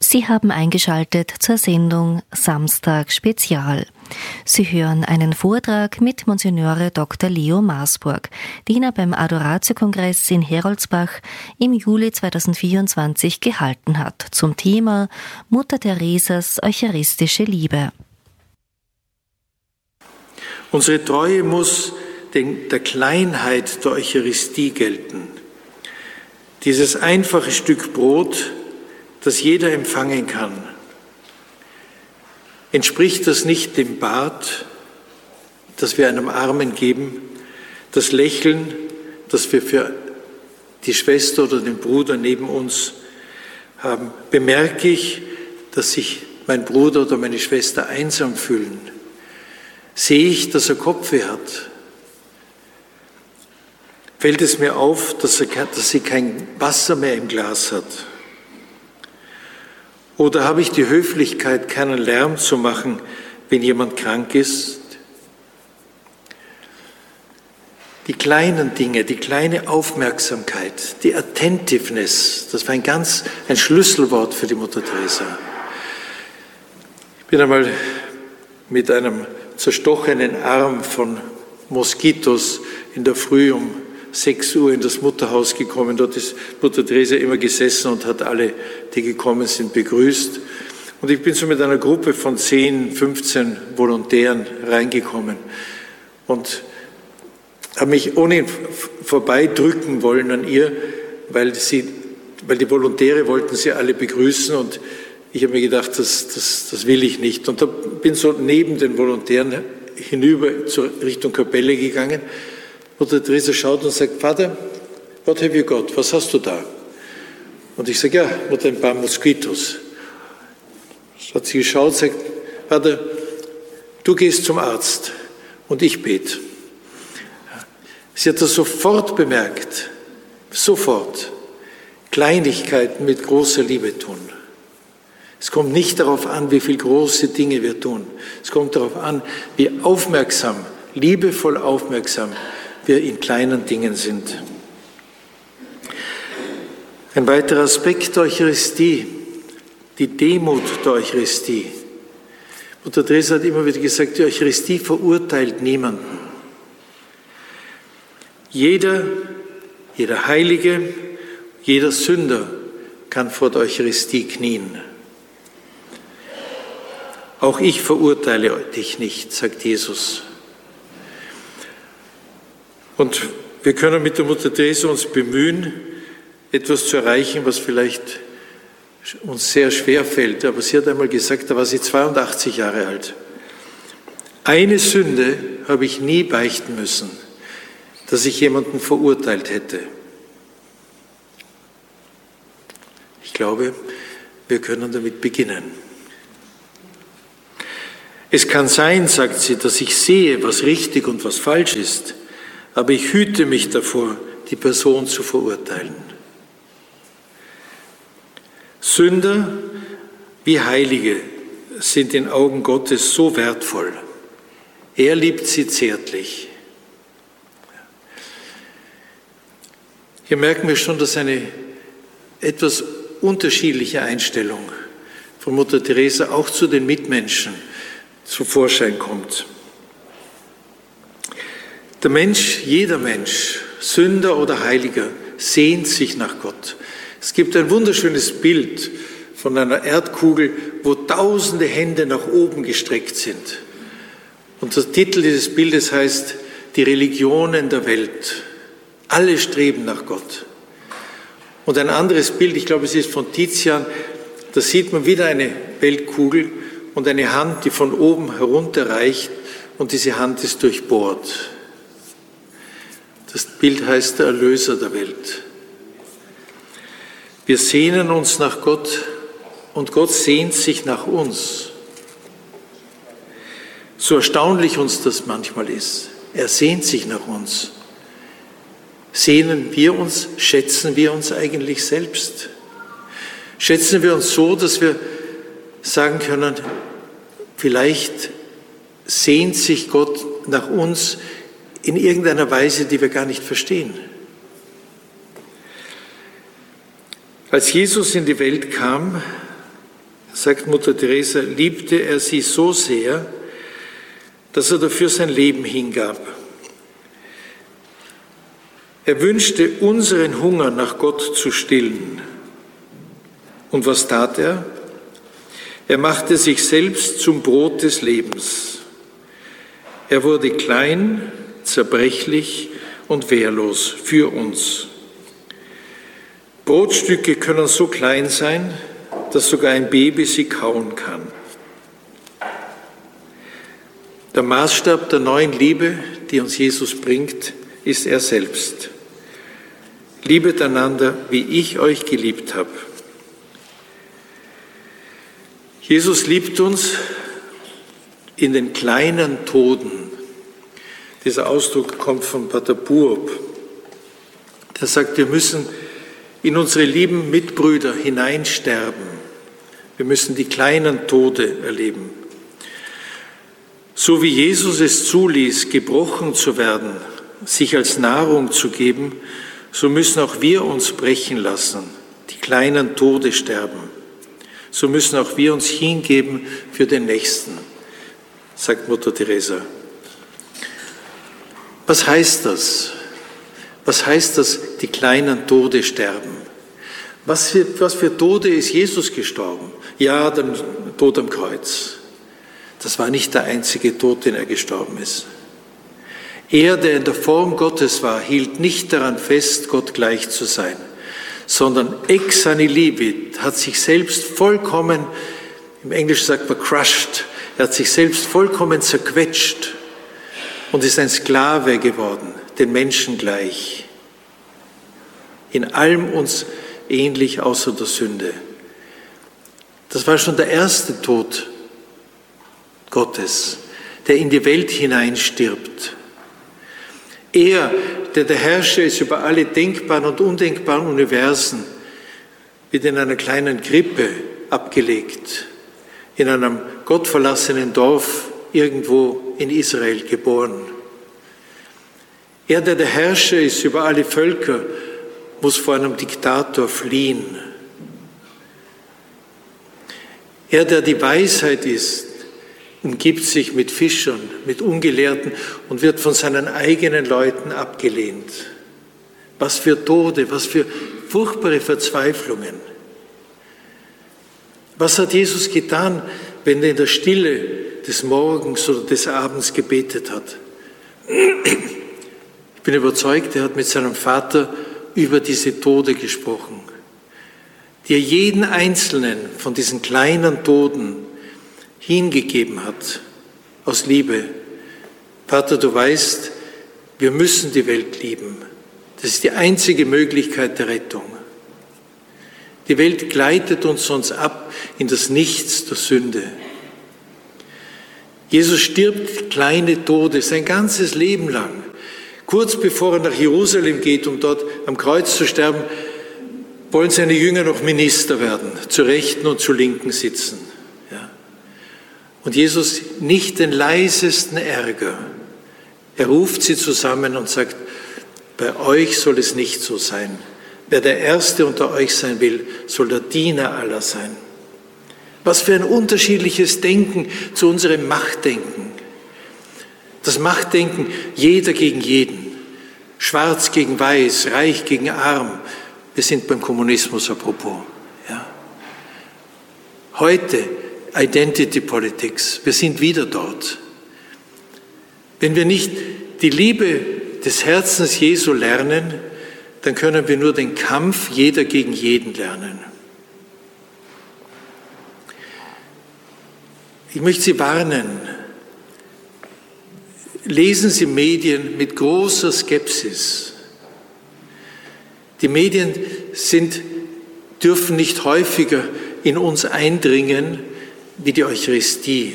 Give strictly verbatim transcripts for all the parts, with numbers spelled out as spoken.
Sie haben eingeschaltet zur Sendung Samstag Spezial. Sie hören einen Vortrag mit Monsignore Doktor Leo Maasburg, den er beim Adoratio-Kongress in Heroldsbach im Juli zweitausendvierundzwanzig gehalten hat, zum Thema Mutter Theresas eucharistische Liebe. Unsere Treue muss den, der Kleinheit der Eucharistie gelten. Dieses einfache Stück Brot, das jeder empfangen kann, entspricht das nicht dem Bad, das wir einem Armen geben, das Lächeln, das wir für die Schwester oder den Bruder neben uns haben? Bemerke ich, dass sich mein Bruder oder meine Schwester einsam fühlen? Sehe ich, dass er Kopfweh hat? Fällt es mir auf, dass, er, dass sie kein Wasser mehr im Glas hat? Oder habe ich die Höflichkeit, keinen Lärm zu machen, wenn jemand krank ist? Die kleinen Dinge, die kleine Aufmerksamkeit, die Attentiveness, das war ein ganz ein Schlüsselwort für die Mutter Teresa. Ich bin einmal mit einem zerstochenen Arm von Moskitos in der Früh um sechs Uhr in das Mutterhaus gekommen. Dort ist Mutter Teresa immer gesessen und hat alle, die gekommen sind, begrüßt. Und ich bin so mit einer Gruppe von zehn, fünfzehn Volontären reingekommen und habe mich ohne vorbeidrücken wollen an ihr, weil, sie, weil die Volontäre wollten sie alle begrüßen und ich habe mir gedacht, das, das, das will ich nicht. Und da bin so neben den Volontären hinüber zur Richtung Kapelle gegangen. Mutter Teresa schaut und sagt, Vater, what have you got? Was hast du da? Und ich sage, ja, Mutter, ein paar Moskitos. So hat sie geschaut und sagt, Vater, du gehst zum Arzt und ich bete. Sie hat das sofort bemerkt, sofort. Kleinigkeiten mit großer Liebe tun. Es kommt nicht darauf an, wie viele große Dinge wir tun. Es kommt darauf an, wie aufmerksam, liebevoll aufmerksam wir in kleinen Dingen sind. Ein weiterer Aspekt der Eucharistie, die Demut der Eucharistie. Mutter Teresa hat immer wieder gesagt, die Eucharistie verurteilt niemanden. Jeder, jeder Heilige, jeder Sünder kann vor der Eucharistie knien. Auch ich verurteile dich nicht, sagt Jesus. Und wir können mit der Mutter Teresa uns bemühen, etwas zu erreichen, was vielleicht uns sehr schwer fällt. Aber sie hat einmal gesagt, da war sie zweiundachtzig Jahre alt. Eine Sünde habe ich nie beichten müssen, dass ich jemanden verurteilt hätte. Ich glaube, wir können damit beginnen. Es kann sein, sagt sie, dass ich sehe, was richtig und was falsch ist, aber ich hüte mich davor, die Person zu verurteilen. Sünder wie Heilige sind in Augen Gottes so wertvoll. Er liebt sie zärtlich. Hier merken wir schon, dass eine etwas unterschiedliche Einstellung von Mutter Teresa auch zu den Mitmenschen zum Vorschein kommt. Der Mensch, jeder Mensch, Sünder oder Heiliger, sehnt sich nach Gott. Es gibt ein wunderschönes Bild von einer Erdkugel, wo tausende Hände nach oben gestreckt sind. Und der Titel dieses Bildes heißt, die Religionen der Welt. Alle streben nach Gott. Und ein anderes Bild, ich glaube, es ist von Tizian, da sieht man wieder eine Weltkugel und eine Hand, die von oben herunter reicht und diese Hand ist durchbohrt. Das Bild heißt der Erlöser der Welt. Wir sehnen uns nach Gott und Gott sehnt sich nach uns. So erstaunlich uns das manchmal ist. Er sehnt sich nach uns. Sehnen wir uns, schätzen wir uns eigentlich selbst? Schätzen wir uns so, dass wir sagen können, vielleicht sehnt sich Gott nach uns in irgendeiner Weise, die wir gar nicht verstehen. Als Jesus in die Welt kam, sagt Mutter Teresa, liebte er sie so sehr, dass er dafür sein Leben hingab. Er wünschte, unseren Hunger nach Gott zu stillen. Und was tat er? Er machte sich selbst zum Brot des Lebens. Er wurde klein, zerbrechlich und wehrlos für uns. Brotstücke können so klein sein, dass sogar ein Baby sie kauen kann. Der Maßstab der neuen Liebe, die uns Jesus bringt, ist er selbst. Liebet einander, wie ich euch geliebt habe. Jesus liebt uns in den kleinen Toden. Dieser Ausdruck kommt von Pater Buob. Der sagt, wir müssen in unsere lieben Mitbrüder hineinsterben. Wir müssen die kleinen Tode erleben. So wie Jesus es zuließ, gebrochen zu werden, sich als Nahrung zu geben, so müssen auch wir uns brechen lassen, die kleinen Tode sterben. So müssen auch wir uns hingeben für den Nächsten, sagt Mutter Teresa. Was heißt das? Was heißt das, die kleinen Tode sterben? Was für, was für Tode ist Jesus gestorben? Ja, der Tod am Kreuz. Das war nicht der einzige Tod, den er gestorben ist. Er, der in der Form Gottes war, hielt nicht daran fest, Gott gleich zu sein, sondern ex nihilo, hat sich selbst vollkommen, im Englischen sagt man crushed, er hat sich selbst vollkommen zerquetscht und ist ein Sklave geworden, den Menschen gleich. In allem uns ähnlich außer der Sünde. Das war schon der erste Tod Gottes, der in die Welt hineinstirbt. Er, der der Herrscher ist über alle denkbaren und undenkbaren Universen, wird in einer kleinen Krippe abgelegt, in einem gottverlassenen Dorf irgendwo in Israel geboren. Er, der der Herrscher ist über alle Völker, muss vor einem Diktator fliehen. Er, der die Weisheit ist, umgibt sich mit Fischern, mit Ungelehrten und wird von seinen eigenen Leuten abgelehnt. Was für Tode, was für furchtbare Verzweiflungen. Was hat Jesus getan, wenn er in der Stille des Morgens oder des Abends gebetet hat? Ich bin überzeugt, er hat mit seinem Vater über diese Tode gesprochen, die er jeden einzelnen von diesen kleinen Toden hingegeben hat, aus Liebe. Vater, du weißt, wir müssen die Welt lieben. Das ist die einzige Möglichkeit der Rettung. Die Welt gleitet uns sonst ab in das Nichts der Sünde. Jesus stirbt kleine Tode sein ganzes Leben lang. Kurz bevor er nach Jerusalem geht, um dort am Kreuz zu sterben, wollen seine Jünger noch Minister werden, zur Rechten und zur Linken sitzen. Ja. Und Jesus nicht den leisesten Ärger. Er ruft sie zusammen und sagt, bei euch soll es nicht so sein. Wer der Erste unter euch sein will, soll der Diener aller sein. Was für ein unterschiedliches Denken zu unserem Machtdenken. Das Machtdenken jeder gegen jeden, schwarz gegen weiß, reich gegen arm. Wir sind beim Kommunismus apropos. Ja. Heute Identity Politics, wir sind wieder dort. Wenn wir nicht die Liebe des Herzens Jesu lernen, dann können wir nur den Kampf jeder gegen jeden lernen. Ich möchte Sie warnen, lesen Sie Medien mit großer Skepsis. Die Medien sind, dürfen nicht häufiger in uns eindringen wie die Eucharistie.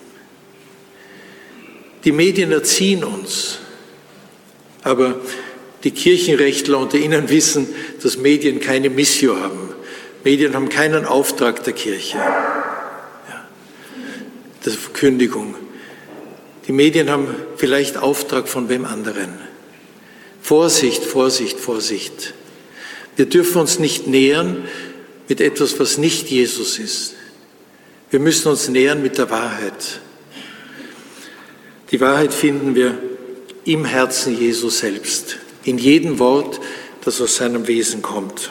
Die Medien erziehen uns, aber die Kirchenrechtler unter Ihnen wissen, dass Medien keine Missio haben. Medien haben keinen Auftrag der Kirche, ja, der Verkündigung. Die Medien haben vielleicht Auftrag von wem anderen. Vorsicht, Vorsicht, Vorsicht. Wir dürfen uns nicht nähern mit etwas, was nicht Jesus ist. Wir müssen uns nähern mit der Wahrheit. Die Wahrheit finden wir im Herzen Jesu selbst, in jedem Wort, das aus seinem Wesen kommt.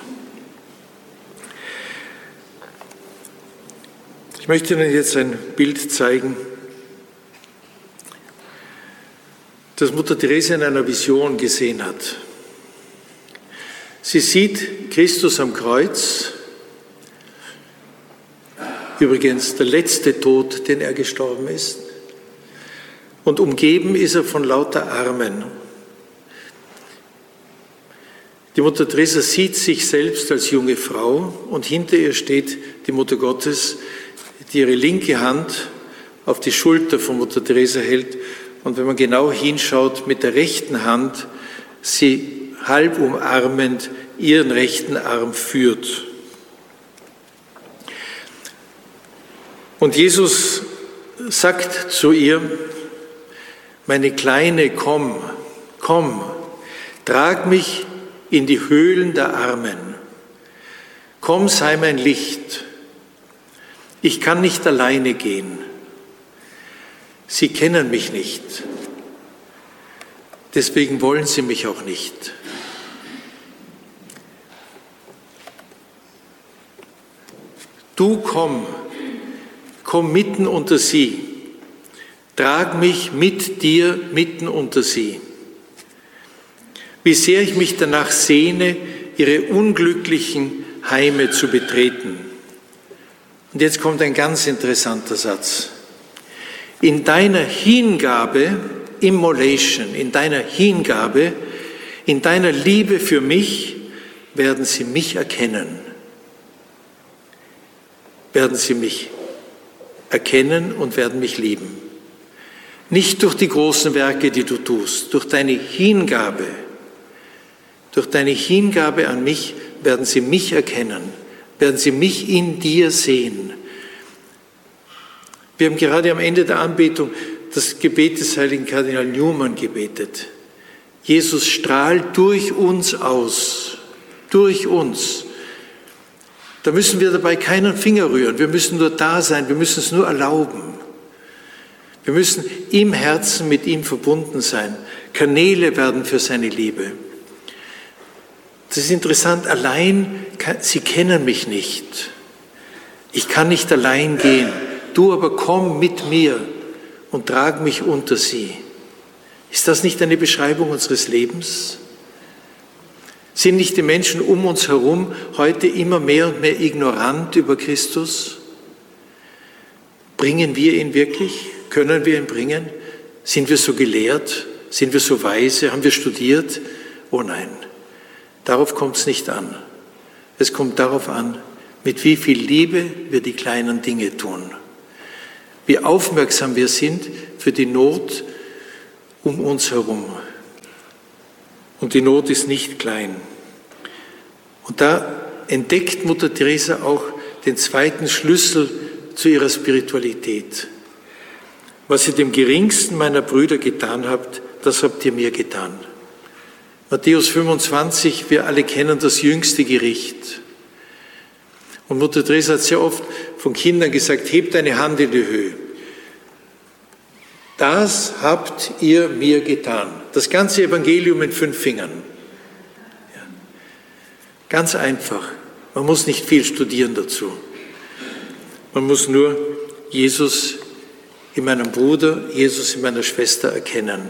Ich möchte Ihnen jetzt ein Bild zeigen, das Mutter Teresa in einer Vision gesehen hat. Sie sieht Christus am Kreuz, übrigens der letzte Tod, den er gestorben ist, und umgeben ist er von lauter Armen. Die Mutter Teresa sieht sich selbst als junge Frau und hinter ihr steht die Mutter Gottes, die ihre linke Hand auf die Schulter von Mutter Teresa hält und wenn man genau hinschaut, mit der rechten Hand sie halb umarmend ihren rechten Arm führt. Und Jesus sagt zu ihr: Meine Kleine, komm, komm, trag mich in die Höhlen der Armen. Komm, sei mein Licht. Ich kann nicht alleine gehen. Sie kennen mich nicht. Deswegen wollen sie mich auch nicht. Du komm, komm mitten unter sie. Trag mich mit dir mitten unter sie. Wie sehr ich mich danach sehne, ihre unglücklichen Heime zu betreten. Und jetzt kommt ein ganz interessanter Satz. In deiner Hingabe, Immolation, in deiner Hingabe, in deiner Liebe für mich, werden sie mich erkennen. Werden sie mich erkennen und werden mich lieben. Nicht durch die großen Werke, die du tust, durch deine Hingabe. Durch deine Hingabe an mich werden sie mich erkennen, werden sie mich in dir sehen. Wir haben gerade am Ende der Anbetung das Gebet des heiligen Kardinal Newman gebetet. Jesus strahlt durch uns aus, durch uns. Da müssen wir dabei keinen Finger rühren, wir müssen nur da sein, wir müssen es nur erlauben. Wir müssen im Herzen mit ihm verbunden sein, Kanäle werden für seine Liebe. Das ist interessant, allein, sie kennen mich nicht. Ich kann nicht allein gehen. Du aber komm mit mir und trag mich unter sie. Ist das nicht eine Beschreibung unseres Lebens? Sind nicht die Menschen um uns herum heute immer mehr und mehr ignorant über Christus? Bringen wir ihn wirklich? Können wir ihn bringen? Sind wir so gelehrt? Sind wir so weise? Haben wir studiert? Oh nein. Darauf kommt es nicht an. Es kommt darauf an, mit wie viel Liebe wir die kleinen Dinge tun. Wie aufmerksam wir sind für die Not um uns herum. Und die Not ist nicht klein. Und da entdeckt Mutter Teresa auch den zweiten Schlüssel zu ihrer Spiritualität. Was ihr dem geringsten meiner Brüder getan habt, das habt ihr mir getan. Matthäus fünfundzwanzig, wir alle kennen das jüngste Gericht. Und Mutter Teresa hat sehr oft von Kindern gesagt, hebt deine Hand in die Höhe. Das habt ihr mir getan. Das ganze Evangelium in fünf Fingern. Ja. Ganz einfach. Man muss nicht viel studieren dazu. Man muss nur Jesus in meinem Bruder, Jesus in meiner Schwester erkennen.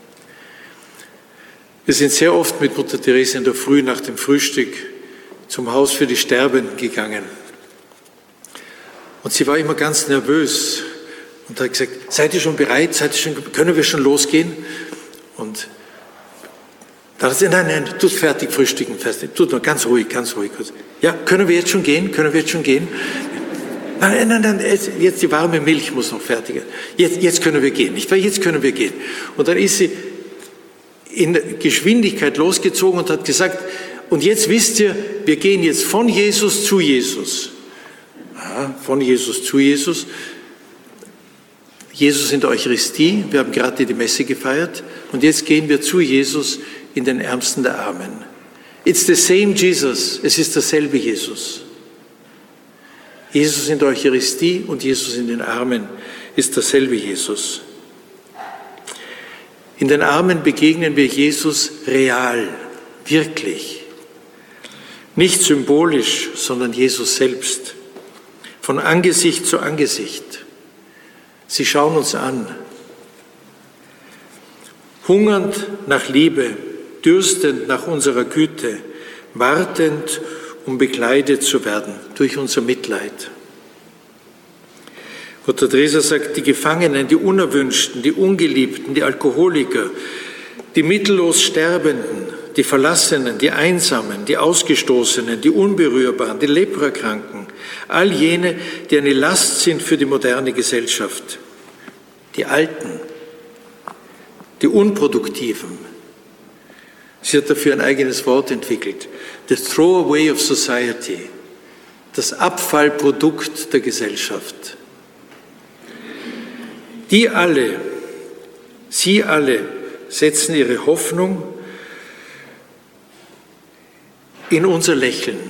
Wir sind sehr oft mit Mutter Teresa in der Früh nach dem Frühstück zum Haus für die Sterbenden gegangen. Und sie war immer ganz nervös und hat gesagt, seid ihr schon bereit? Seid ihr schon, können wir schon losgehen? Und dann hat sie, nein, nein, tut fertig frühstücken, fertig. Tut nur ganz ruhig, ganz ruhig. Ja, können wir jetzt schon gehen? Können wir jetzt schon gehen? Nein, nein, nein, jetzt, jetzt die warme Milch muss noch fertig. Jetzt, jetzt können wir gehen, nicht wahr? Jetzt können wir gehen. Und dann ist sie in Geschwindigkeit losgezogen und hat gesagt, und jetzt wisst ihr, wir gehen jetzt von Jesus zu Jesus. Ja, von Jesus zu Jesus. Jesus in der Eucharistie, wir haben gerade die Messe gefeiert, und jetzt gehen wir zu Jesus in den Ärmsten der Armen. It's the same Jesus, es ist derselbe Jesus. Jesus in der Eucharistie und Jesus in den Armen ist derselbe Jesus. In den Armen begegnen wir Jesus real, wirklich. Nicht symbolisch, sondern Jesus selbst. Von Angesicht zu Angesicht. Sie schauen uns an. Hungernd nach Liebe, dürstend nach unserer Güte, wartend, um bekleidet zu werden durch unser Mitleid. Mutter Teresa sagt, die Gefangenen, die Unerwünschten, die Ungeliebten, die Alkoholiker, die mittellos Sterbenden, die Verlassenen, die Einsamen, die Ausgestoßenen, die Unberührbaren, die Leprakranken, all jene, die eine Last sind für die moderne Gesellschaft, die Alten, die Unproduktiven. Sie hat dafür ein eigenes Wort entwickelt, the throwaway of society, das Abfallprodukt der Gesellschaft. Die alle, sie alle setzen ihre Hoffnung in unser Lächeln.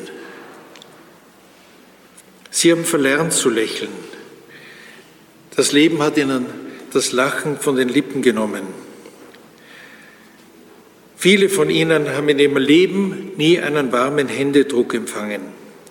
Sie haben verlernt zu lächeln. Das Leben hat ihnen das Lachen von den Lippen genommen. Viele von ihnen haben in ihrem Leben nie einen warmen Händedruck empfangen.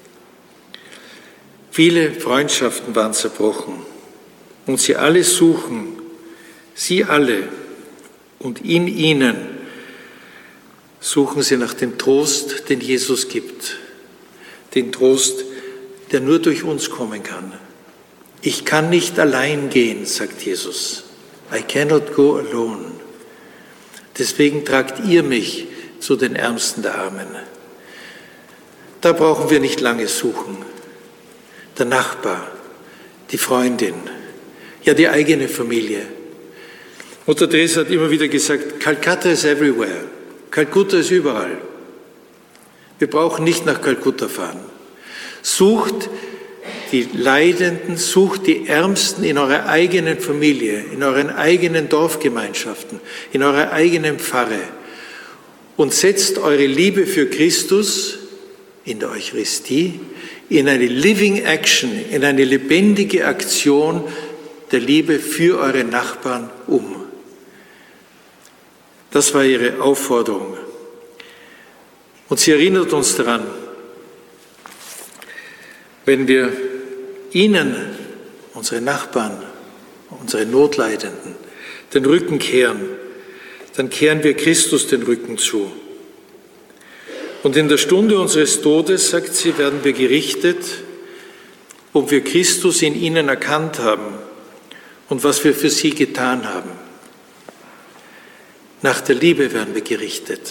Viele Freundschaften waren zerbrochen. Und sie alle suchen, sie alle und in ihnen suchen sie nach dem Trost, den Jesus gibt. Den Trost, der nur durch uns kommen kann. Ich kann nicht allein gehen, sagt Jesus. I cannot go alone. Deswegen tragt ihr mich zu den Ärmsten der Armen. Da brauchen wir nicht lange suchen. Der Nachbar, die Freundin, ja die eigene Familie. Mutter Teresa hat immer wieder gesagt, Calcutta is everywhere. Kalkutta ist überall. Wir brauchen nicht nach Kalkutta fahren. Sucht die Leidenden, sucht die Ärmsten in eurer eigenen Familie, in euren eigenen Dorfgemeinschaften, in eurer eigenen Pfarre und setzt eure Liebe für Christus in der Eucharistie in eine living action, in eine lebendige Aktion der Liebe für eure Nachbarn um. Das war ihre Aufforderung. Und sie erinnert uns daran, wenn wir ihnen, unsere Nachbarn, unsere Notleidenden, den Rücken kehren, dann kehren wir Christus den Rücken zu. Und in der Stunde unseres Todes, sagt sie, werden wir gerichtet, ob wir Christus in ihnen erkannt haben und was wir für sie getan haben. Nach der Liebe werden wir gerichtet.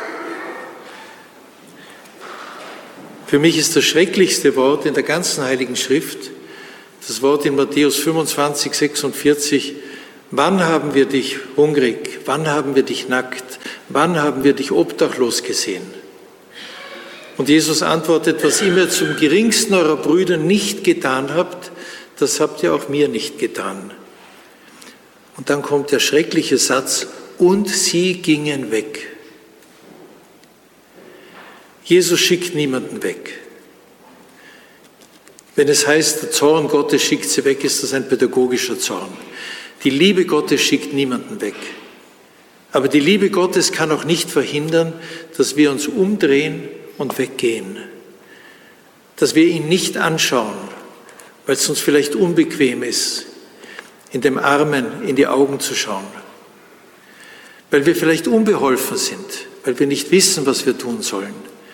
Für mich ist das schrecklichste Wort in der ganzen Heiligen Schrift das Wort in Matthäus fünfundzwanzig, sechsundvierzig. Wann haben wir dich hungrig? Wann haben wir dich nackt? Wann haben wir dich obdachlos gesehen? Und Jesus antwortet, was ihr mir zum geringsten eurer Brüder nicht getan habt, das habt ihr auch mir nicht getan. Und dann kommt der schreckliche Satz, und sie gingen weg. Jesus schickt niemanden weg. Wenn es heißt, der Zorn Gottes schickt sie weg, ist das ein pädagogischer Zorn. Die Liebe Gottes schickt niemanden weg. Aber die Liebe Gottes kann auch nicht verhindern, dass wir uns umdrehen und weggehen. Dass wir ihn nicht anschauen, weil es uns vielleicht unbequem ist, in dem Armen in die Augen zu schauen. Weil wir vielleicht unbeholfen sind, weil wir nicht wissen, was wir tun sollen.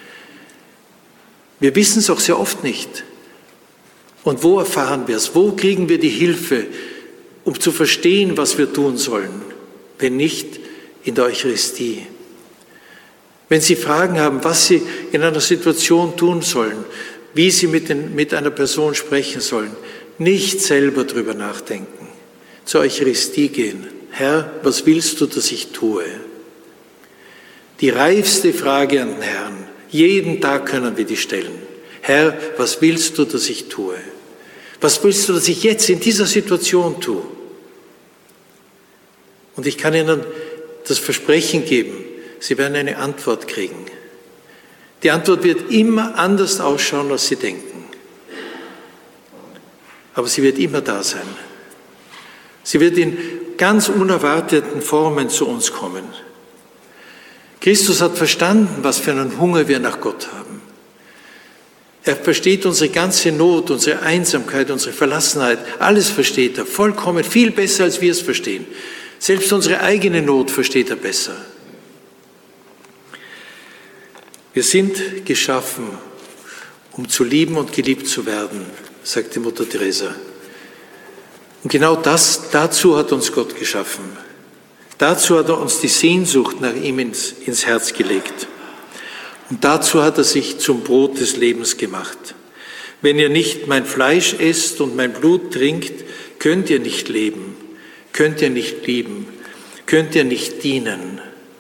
Wir wissen es auch sehr oft nicht. Und wo erfahren wir es? Wo kriegen wir die Hilfe, um zu verstehen, was wir tun sollen? Wenn nicht in der Eucharistie. Wenn Sie Fragen haben, was Sie in einer Situation tun sollen, wie Sie mit, den, mit einer Person sprechen sollen, nicht selber drüber nachdenken. Zur Eucharistie gehen. Herr, was willst du, dass ich tue? Die reifste Frage an den Herrn. Jeden Tag können wir die stellen. Herr, was willst du, dass ich tue? Was willst du, dass ich jetzt in dieser Situation tue? Und ich kann Ihnen das Versprechen geben, Sie werden eine Antwort kriegen. Die Antwort wird immer anders ausschauen, als Sie denken. aber sie wird immer da sein. Sie wird in ganz unerwarteten Formen zu uns kommen. Christus hat verstanden, was für einen Hunger wir nach Gott haben. Er versteht unsere ganze Not, unsere Einsamkeit, unsere Verlassenheit. Alles versteht er vollkommen, viel besser, als wir es verstehen. Selbst unsere eigene Not versteht er besser. Wir sind geschaffen, um zu lieben und geliebt zu werden, sagte Mutter Teresa. Und genau das, dazu hat uns Gott geschaffen. Dazu hat er uns die Sehnsucht nach ihm ins, ins Herz gelegt. Und dazu hat er sich zum Brot des Lebens gemacht. Wenn ihr nicht mein Fleisch esst und mein Blut trinkt, könnt ihr nicht leben, könnt ihr nicht lieben, könnt ihr nicht dienen.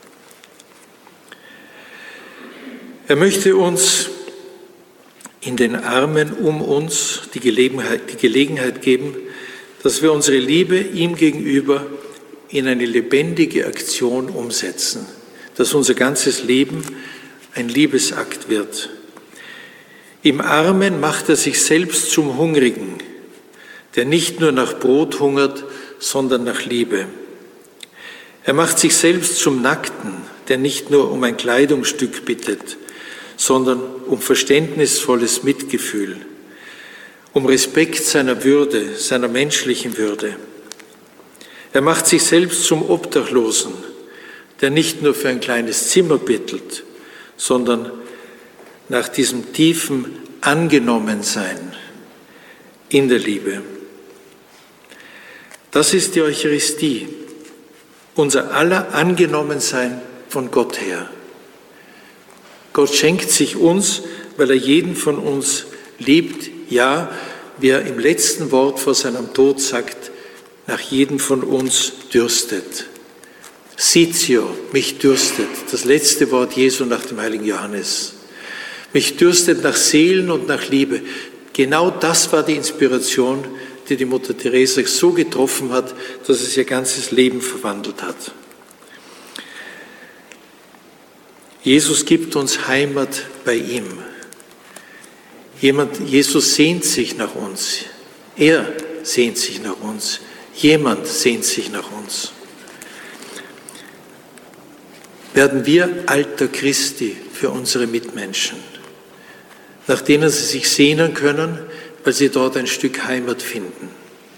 Er möchte uns in den Armen um uns die Gelegenheit, die Gelegenheit geben, dass wir unsere Liebe ihm gegenüber in eine lebendige Aktion umsetzen, dass unser ganzes Leben ein Liebesakt wird. Im Armen macht er sich selbst zum Hungrigen, der nicht nur nach Brot hungert, sondern nach Liebe. Er macht sich selbst zum Nackten, der nicht nur um ein Kleidungsstück bittet, sondern um verständnisvolles Mitgefühl, um Respekt seiner Würde, seiner menschlichen Würde. Er macht sich selbst zum Obdachlosen, der nicht nur für ein kleines Zimmer bettelt, sondern nach diesem tiefen Angenommensein in der Liebe. Das ist die Eucharistie, unser aller Angenommensein von Gott her. Gott schenkt sich uns, weil er jeden von uns liebt, ja, wie er im letzten Wort vor seinem Tod sagt, nach jedem von uns dürstet. Sitio, mich dürstet, das letzte Wort Jesu nach dem heiligen Johannes. Mich dürstet nach Seelen und nach Liebe. Genau das war die Inspiration, die die Mutter Teresa so getroffen hat, dass es ihr ganzes Leben verwandelt hat. Jesus gibt uns Heimat bei ihm. Jemand, Jesus sehnt sich nach uns. Er sehnt sich nach uns. Jemand sehnt sich nach uns. Werden wir Alter Christi für unsere Mitmenschen, nach denen sie sich sehnen können, weil sie dort ein Stück Heimat finden.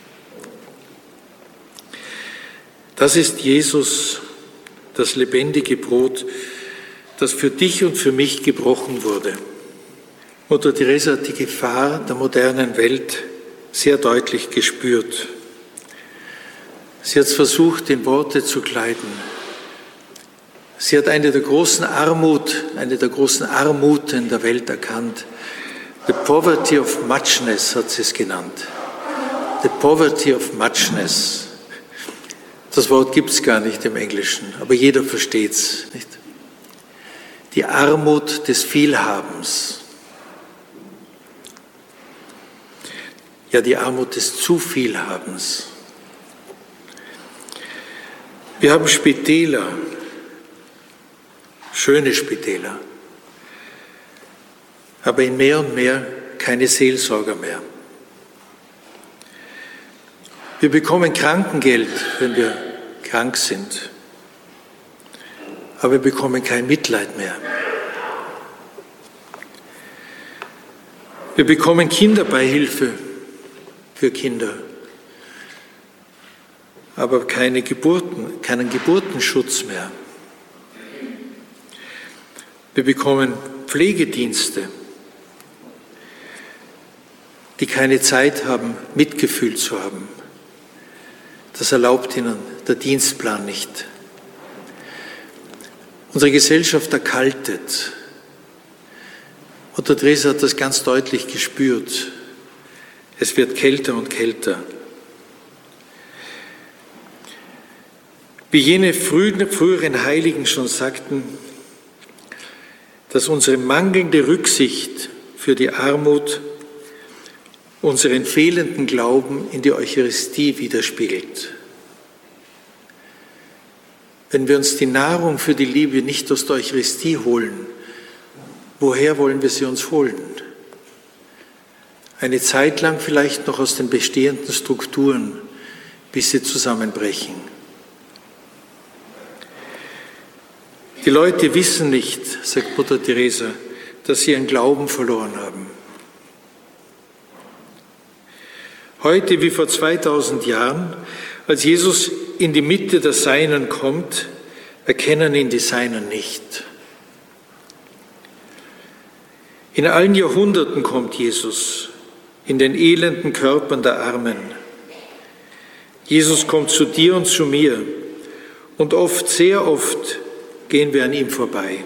Das ist Jesus, das lebendige Brot, das für dich und für mich gebrochen wurde. Mutter Teresa hat die Gefahr der modernen Welt sehr deutlich gespürt. Sie hat es versucht, in Worte zu kleiden. Sie hat eine der großen Armut, eine der großen Armuten der Welt erkannt. The poverty of muchness hat sie es genannt. The poverty of muchness. Das Wort gibt es gar nicht im Englischen, aber jeder versteht es, nicht? Die Armut des Vielhabens. Ja, die Armut des Zuvielhabens. Wir haben Spitäler, schöne Spitäler, aber in mehr und mehr keine Seelsorger mehr. Wir bekommen Krankengeld, wenn wir krank sind, aber wir bekommen kein Mitleid mehr. Wir bekommen Kinderbeihilfe für Kinder, aber keine Geburten, keinen Geburtenschutz mehr. Wir bekommen Pflegedienste, die keine Zeit haben, Mitgefühl zu haben. Das erlaubt ihnen der Dienstplan nicht. Unsere Gesellschaft erkaltet. Mutter Teresa hat das ganz deutlich gespürt. Es wird kälter und kälter. Wie jene frühen, früheren Heiligen schon sagten, dass unsere mangelnde Rücksicht für die Armut unseren fehlenden Glauben in die Eucharistie widerspiegelt. Wenn wir uns die Nahrung für die Liebe nicht aus der Eucharistie holen, woher wollen wir sie uns holen? Eine Zeit lang vielleicht noch aus den bestehenden Strukturen, bis sie zusammenbrechen. Die Leute wissen nicht, sagt Mutter Teresa, dass sie ihren Glauben verloren haben. Heute wie vor zweitausend Jahren, als Jesus in die Mitte der Seinen kommt, erkennen ihn die Seinen nicht. In allen Jahrhunderten kommt Jesus, in den elenden Körpern der Armen. Jesus kommt zu dir und zu mir und oft, sehr oft, gehen wir an ihm vorbei.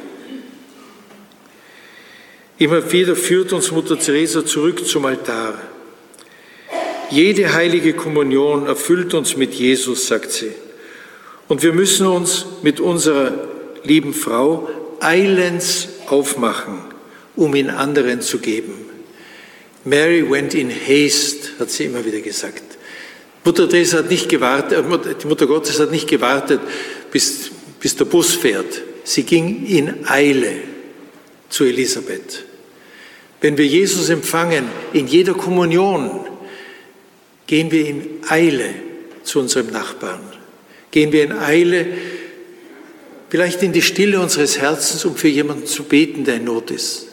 Immer wieder führt uns Mutter Teresa zurück zum Altar. Jede heilige Kommunion erfüllt uns mit Jesus, sagt sie. Und wir müssen uns mit unserer lieben Frau eilends aufmachen, um ihn anderen zu geben. Mary went in haste, hat sie immer wieder gesagt. Mutter Teresa hat nicht gewartet, die Mutter Gottes hat nicht gewartet, bis, bis der Bus fährt. Sie ging in Eile zu Elisabeth. Wenn wir Jesus empfangen, in jeder Kommunion, gehen wir in Eile zu unserem Nachbarn. Gehen wir in Eile, vielleicht in die Stille unseres Herzens, um für jemanden zu beten, der in Not ist.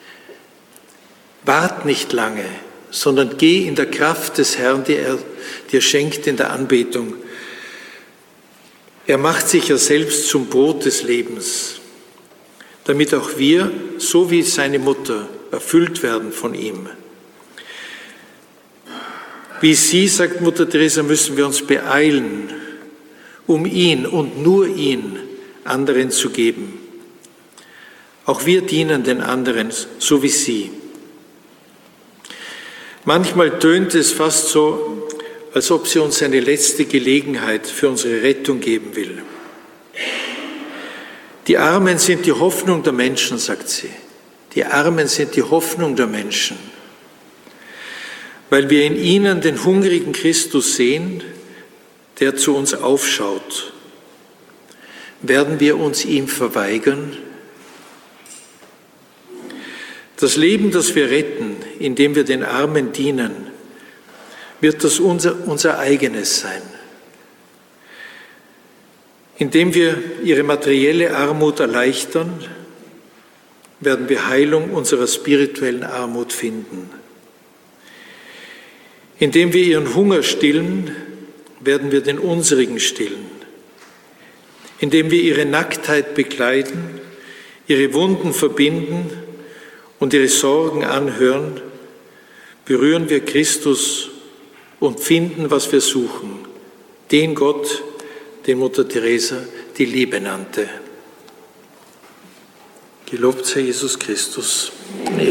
Wart nicht lange, sondern geh in der Kraft des Herrn, die er dir schenkt in der Anbetung. Er macht sich ja selbst zum Brot des Lebens, damit auch wir, so wie seine Mutter, erfüllt werden von ihm. Wie sie, sagt Mutter Teresa, müssen wir uns beeilen, um ihn und nur ihn anderen zu geben. Auch wir dienen den anderen, so wie sie. Manchmal tönt es fast so, als ob sie uns eine letzte Gelegenheit für unsere Rettung geben will. Die Armen sind die Hoffnung der Menschen, sagt sie. Die Armen sind die Hoffnung der Menschen, weil wir in ihnen den hungrigen Christus sehen, der zu uns aufschaut. Werden wir uns ihm verweigern? Das Leben, das wir retten, indem wir den Armen dienen, wird das unser, unser eigenes sein. Indem wir ihre materielle Armut erleichtern, werden wir Heilung unserer spirituellen Armut finden. Indem wir ihren Hunger stillen, werden wir den unsrigen stillen. Indem wir ihre Nacktheit bekleiden, ihre Wunden verbinden und ihre Sorgen anhören, berühren wir Christus und finden, was wir suchen, den Gott, den Mutter Teresa die Liebe nannte. Gelobt sei Jesus Christus.